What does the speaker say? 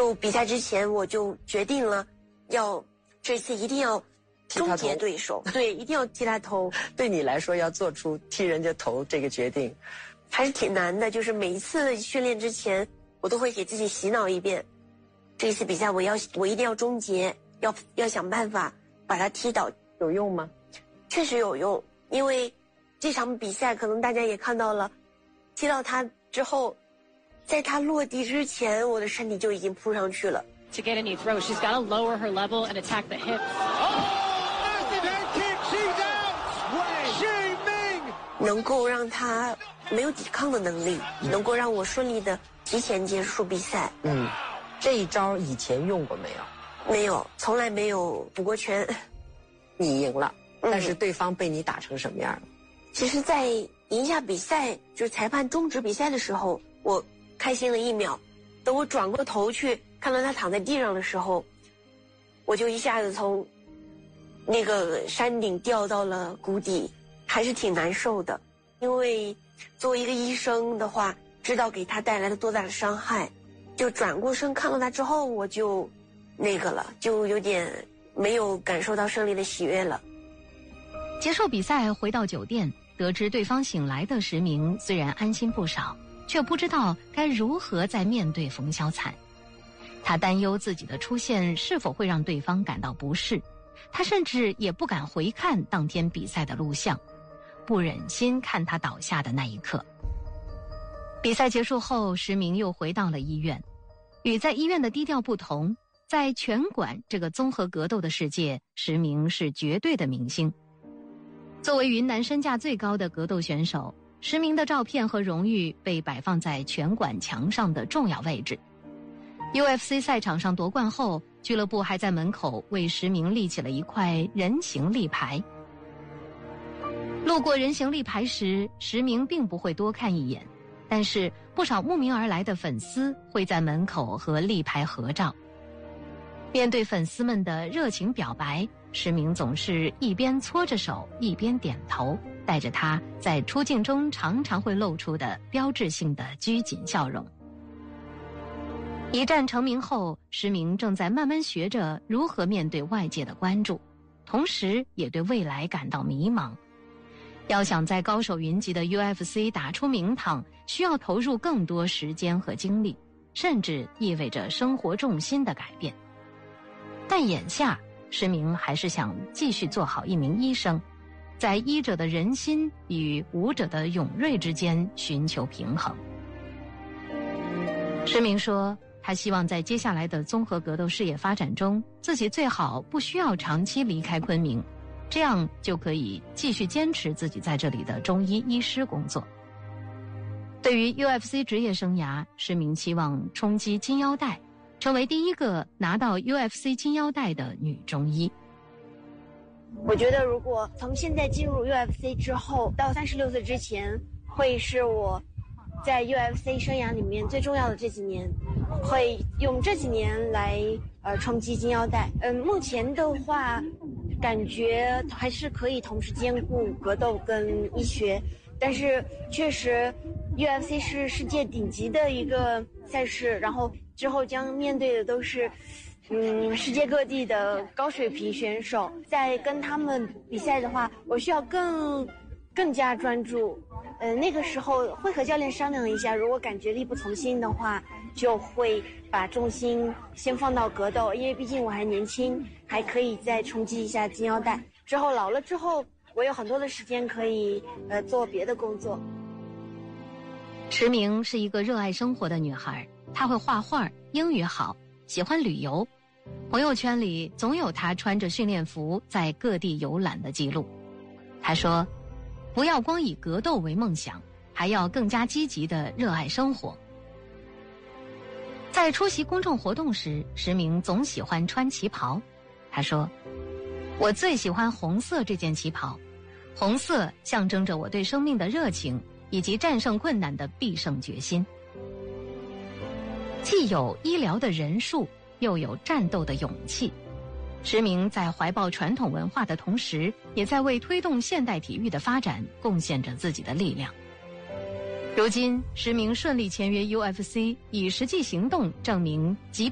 就比赛之前我就决定了，这次一定要终结对手，对，一定要踢他头。 对你来说，要做出踢人家头这个决定， 还是挺难的。就是每一次训练之前，我都会给自己洗脑一遍，这一次比赛我一定要终结，要想办法把他踢倒。 有用吗？ 确实有用，因为这场比赛可能大家也看到了，踢到他之后，在他落地之前，我的身体就已经扑上去了。 To get a knee throw, she's got to lower her level and attack the hip. Massive head kick, she's out! Xu Ming! 能够让他没有抵抗的能力，能够让我顺利的提前结束比赛。 这一招以前用过没有？ 没有，从来没有补过拳。 你赢了，但是对方被你打成什么样了？ 其实在赢下比赛，就是裁判终止比赛的时候，我开心了1秒。等我转过头去看到他躺在地上的时候，我就一下子从那个山顶掉到了谷底，还是挺难受的。因为作为一个医生的话，知道给他带来了多大的伤害，就转过身看到他之后，我就就有点没有感受到胜利的喜悦了。 结束比赛回到酒店，得知对方醒来的石明虽然安心不少，却不知道该如何再面对冯潇惨。他担忧自己的出现是否会让对方感到不适，他甚至也不敢回看当天比赛的录像，不忍心看他倒下的那一刻。比赛结束后，石明又回到了医院。与在医院的低调不同，在拳馆这个综合格斗的世界，石明是绝对的明星。作为云南身价最高的格斗选手，石明的照片和荣誉被摆放在拳馆墙上的重要位置。UFC 赛场上夺冠后，俱乐部还在门口为石明立起了一块人形立牌。路过人形立牌时，石明并不会多看一眼，但是不少慕名而来的粉丝会在门口和立牌合照。面对粉丝们的热情表白，石明总是一边搓着手一边点头，带着他在出镜中常常会露出的标志性的拘谨笑容。一战成名后，石明正在慢慢学着如何面对外界的关注，同时也对未来感到迷茫。要想在高手云集的 UFC 打出名堂，需要投入更多时间和精力，甚至意味着生活重心的改变。但眼下，石明还是想继续做好一名医生，在医者的仁心与武者的勇锐之间寻求平衡。石明说，他希望在接下来的综合格斗事业发展中，自己最好不需要长期离开昆明，这样就可以继续坚持自己在这里的中医医师工作。对于 UFC 职业生涯，石明期望冲击金腰带，成为第一个拿到 UFC 金腰带的女中医。 我觉得如果从现在进入 UFC 之后到36岁之前，会是我在 UFC 生涯里面最重要的这几年，会用这几年来冲击金腰带。目前的话感觉还是可以同时兼顾格斗跟医学，但是确实 UFC 是世界顶级的一个赛事，然后之后将面对的都是世界各地的高水平选手，在跟他们比赛的话，我需要更加专注。那个时候会和教练商量一下，如果感觉力不从心的话，就会把重心先放到格斗，因为毕竟我还年轻，还可以再冲击一下金腰带。之后老了之后，我有很多的时间可以做别的工作。 石明是一个热爱生活的女孩，她会画画，英语好，喜欢旅游，朋友圈里总有她穿着训练服在各地游览的记录。她说，不要光以格斗为梦想，还要更加积极地热爱生活。在出席公众活动时，石明总喜欢穿旗袍。他说，我最喜欢红色这件旗袍，红色象征着我对生命的热情以及战胜困难的必胜决心。既有医疗的人数，又有战斗的勇气。石明在怀抱传统文化的同时，也在为推动现代体育的发展贡献着自己的力量。如今，石明顺利签约 UFC， 以实际行动证明